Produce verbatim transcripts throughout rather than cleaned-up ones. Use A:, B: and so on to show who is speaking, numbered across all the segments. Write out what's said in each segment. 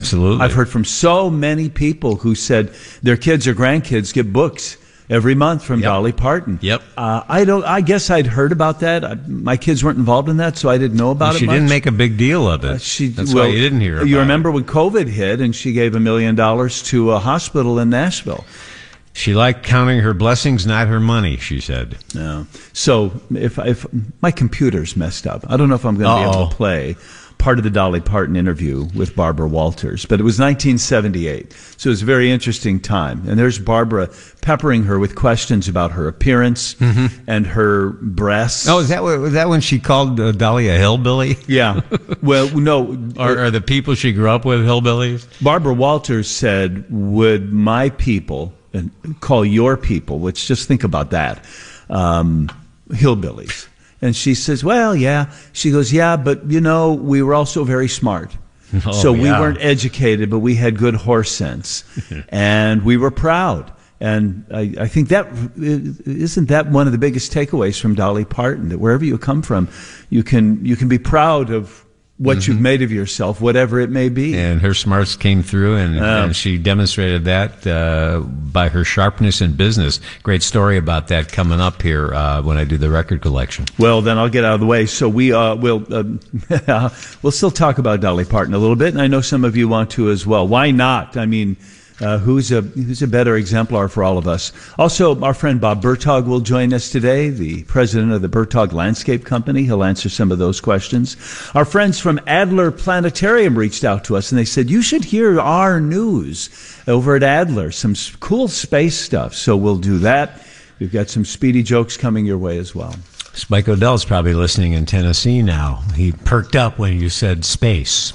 A: Absolutely.
B: I've heard from so many people who said their kids or grandkids get books every month from
A: Yep.
B: Dolly Parton.
A: Yep.
B: Uh, I don't. I guess I'd heard about that. I, my kids weren't involved in that, so I didn't know about
A: she
B: it much.
A: didn't make a big deal of it.
B: Uh, she,
A: That's
B: well,
A: why you didn't hear about
B: You
A: it.
B: remember when COVID hit and she gave a million dollars to a hospital in Nashville.
A: She liked counting her blessings, not her money, she said.
B: No. So if if my computer's messed up, I don't know if I'm going to be able
A: Uh-oh.
B: to play part of the Dolly Parton interview with Barbara Walters, but it was nineteen seventy-eight, so it was a very interesting time. And there's Barbara peppering her with questions about her appearance
A: Mm-hmm.
B: and her breasts.
A: Oh, is that what, was that when she called uh, Dolly a hillbilly?
B: Yeah. Well, no.
A: Or are the people she grew up with hillbillies?
B: Barbara Walters said, would my people, and call your people, which just think about that, um, hillbillies. And she says, well, yeah. She goes, yeah, but, you know, we were also very smart.
A: Oh,
B: so we
A: yeah.
B: weren't educated, but we had good horse sense. And we were proud. And I, I think that, isn't that one of the biggest takeaways from Dolly Parton, that wherever you come from, you can you can be proud of what
A: Mm-hmm.
B: you've made of yourself, whatever it may be.
A: And her smarts came through, and,
B: Um,
A: and she demonstrated that uh, by her sharpness in business. Great story about that coming up here uh, when I do the record collection.
B: Well, then I'll get out of the way. So we uh, will uh, we'll still talk about Dolly Parton a little bit, and I know some of you want to as well. Why not? I mean, uh, who's a who's a better exemplar for all of us? Also, our friend Bob Bertog will join us today, the president of the Bertog Landscape Company. He'll answer some of those questions. Our friends from Adler Planetarium reached out to us, and they said, you should hear our news over at Adler, some s- cool space stuff. So we'll do that. We've got some speedy jokes coming your way as well.
A: Spike Odell's probably listening in Tennessee now. He perked up when you said space.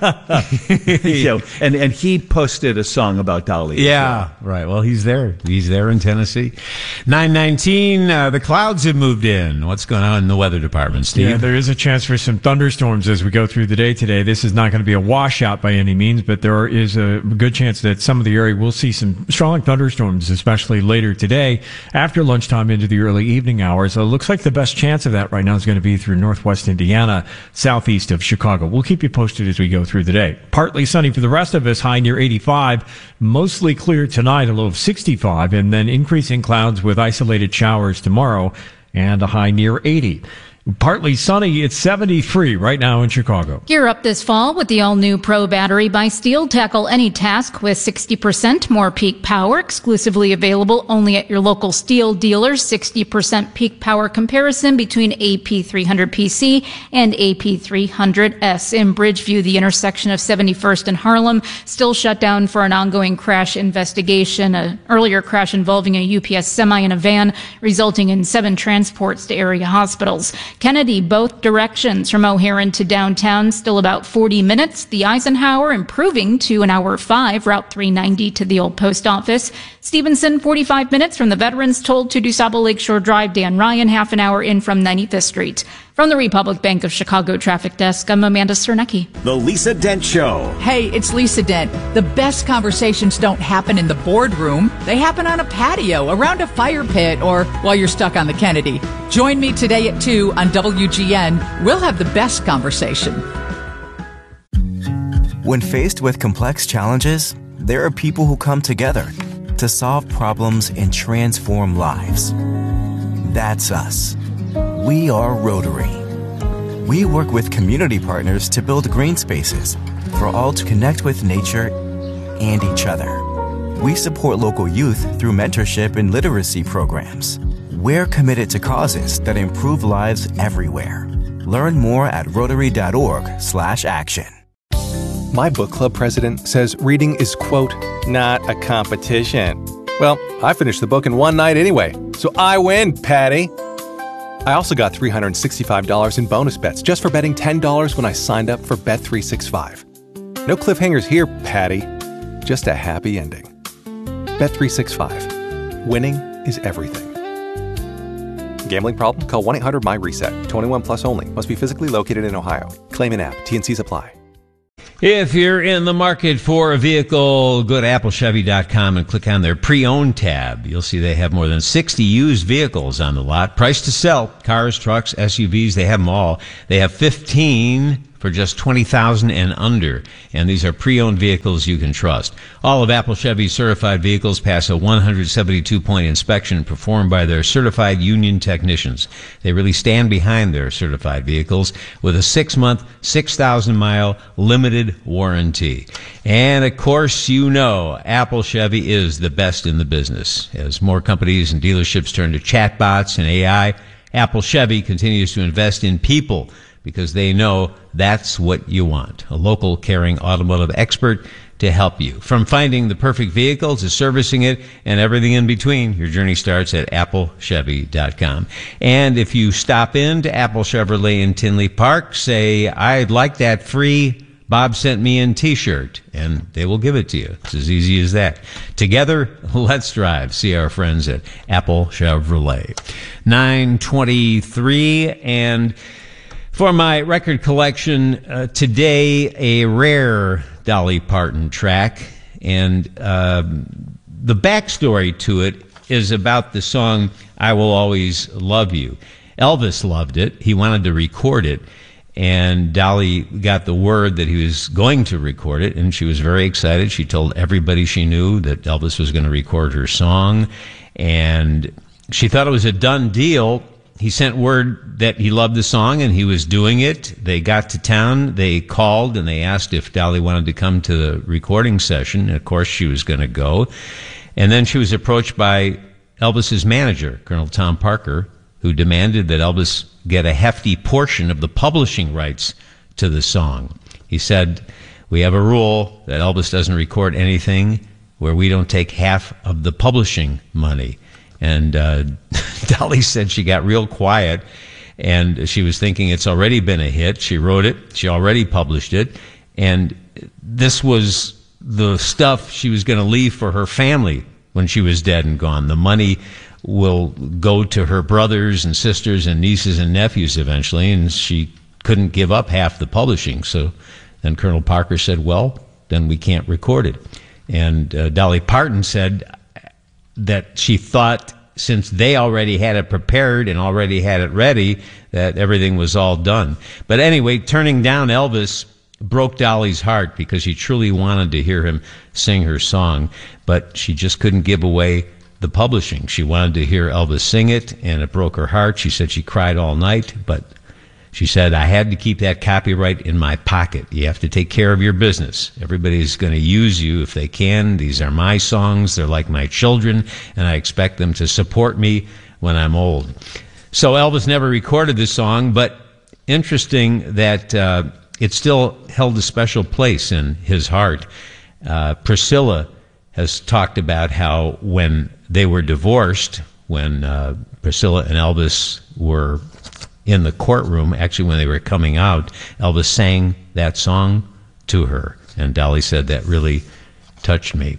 B: You know, and, and he posted a song about Dolly. as
A: Yeah, right. Well, he's there. He's there in Tennessee. nine nineteen, uh, the clouds have moved in. What's going on in the weather department, Steve?
C: Yeah, there is a chance for some thunderstorms as we go through the day today. This is not going to be a washout by any means, but there is a good chance that some of the area will see some strong thunderstorms, especially later today after lunchtime into the early evening hours. So it looks like the best chance of that right now is going to be through northwest Indiana, southeast of Chicago. We'll keep you posted as we go through the day. Partly sunny for the rest of us, high near eighty-five. Mostly clear tonight, a low of sixty-five, and then increasing clouds with isolated showers tomorrow and a high near eighty. Partly sunny, it's seventy-three right now in Chicago.
D: Gear up this fall with the all-new Pro battery by Steel. Tackle any task with sixty percent more peak power, exclusively available only at your local Steel dealer. sixty percent peak power comparison between A P three hundred P C and A P three hundred S. In Bridgeview, the intersection of seventy-first and Harlem still shut down for an ongoing crash investigation. An earlier crash involving a U P S semi and a van, resulting in seven transports to area hospitals. Kennedy, both directions from O'Hare to downtown, still about forty minutes. The Eisenhower improving to an hour five, Route three ninety to the old post office. Stevenson, forty-five minutes from the Veterans Toll to DuSable Lakeshore Drive. Dan Ryan, half an hour in from ninety-fifth Street. From the Republic Bank of Chicago Traffic Desk, I'm Amanda Cernecki.
E: The Lisa Dent Show.
F: Hey, it's Lisa Dent. The best conversations don't happen in the boardroom. They happen on a patio, around a fire pit, or while you're stuck on the Kennedy. Join me today at two on W G N. We'll have the best conversation.
G: When faced with complex challenges, there are people who come together to solve problems and transform lives. That's us. We are Rotary. We work with community partners to build green spaces for all to connect with nature and each other. We support local youth through mentorship and literacy programs. We're committed to causes that improve lives everywhere. Learn more at rotary.org slash action.
H: My book club president says reading is, quote, not a competition. Well, I finished the book in one night anyway, so I win, Patty. I also got three hundred sixty-five dollars in bonus bets just for betting ten dollars when I signed up for Bet three sixty-five. No cliffhangers here, Patty. Just a happy ending. Bet three sixty-five. Winning is everything. Gambling problem? Call one eight hundred M Y reset. twenty-one plus only. Must be physically located in Ohio. Claim in app. T N Cs apply.
A: If you're in the market for a vehicle, go to apple chevy dot com and click on their pre-owned tab. You'll see they have more than sixty used vehicles on the lot. Price to sell, cars, trucks, S U Vs, they have them all. They have fifteen for just twenty thousand dollars and under. And these are pre-owned vehicles you can trust. All of Apple Chevy's certified vehicles pass a one hundred seventy-two point inspection performed by their certified union technicians. They really stand behind their certified vehicles with a six-month, six thousand mile limited warranty. And, of course, you know Apple Chevy is the best in the business. As more companies and dealerships turn to chatbots and A I, Apple Chevy continues to invest in people because they know that's what you want. A local caring automotive expert to help you. From finding the perfect vehicle to servicing it and everything in between, your journey starts at apple chevy dot com. And if you stop in to Apple Chevrolet in Tinley Park, say, I'd like that free Bob Sent Me In t-shirt, and they will give it to you. It's as easy as that. Together, let's drive. See our friends at Apple Chevrolet. nine twenty-three, and for my record collection uh, today, a rare Dolly Parton track, and uh, the backstory to it is about the song I Will Always Love You. Elvis loved it. He wanted to record it, and Dolly got the word that he was going to record it, and she was very excited. She told everybody she knew that Elvis was going to record her song, and she thought it was a done deal. He sent word that he loved the song and he was doing it. They got to town, they called, and they asked if Dolly wanted to come to the recording session. And of course, she was going to go. And then she was approached by Elvis's manager, Colonel Tom Parker, who demanded that Elvis get a hefty portion of the publishing rights to the song. He said, we have a rule that Elvis doesn't record anything where we don't take half of the publishing money. And uh, Dolly said she got real quiet, and she was thinking it's already been a hit. She wrote it. She already published it. And this was the stuff she was going to leave for her family when she was dead and gone. The money will go to her brothers and sisters and nieces and nephews eventually, and she couldn't give up half the publishing. So then Colonel Parker said, well, then we can't record it. And uh, Dolly Parton said that she thought since they already had it prepared and already had it ready, that everything was all done. But anyway, turning down Elvis broke Dolly's heart because she truly wanted to hear him sing her song, but she just couldn't give away the publishing. She wanted to hear Elvis sing it, and it broke her heart. She said she cried all night, but she said, I had to keep that copyright in my pocket. You have to take care of your business. Everybody's going to use you if they can. These are my songs. They're like my children, and I expect them to support me when I'm old. So Elvis never recorded this song, but interesting that uh, it still held a special place in his heart. Uh, Priscilla has talked about how when they were divorced, when uh, Priscilla and Elvis were in the courtroom, actually when they were coming out, Elvis sang that song to her, and Dolly said that really touched me.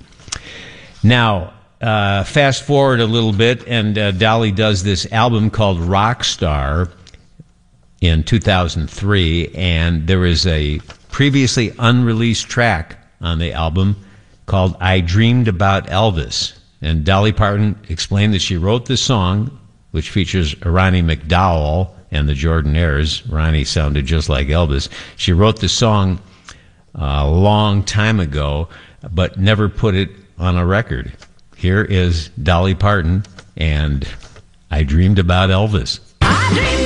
A: Now, uh, fast forward a little bit, and uh, Dolly does this album called Rockstar in two thousand three, and there is a previously unreleased track on the album called I Dreamed About Elvis. And Dolly Parton explained that she wrote this song, which features Ronnie McDowell and the Jordanaires. Ronnie sounded just like Elvis. She wrote the song a long time ago, but never put it on a record. Here is Dolly Parton and I Dreamed About Elvis.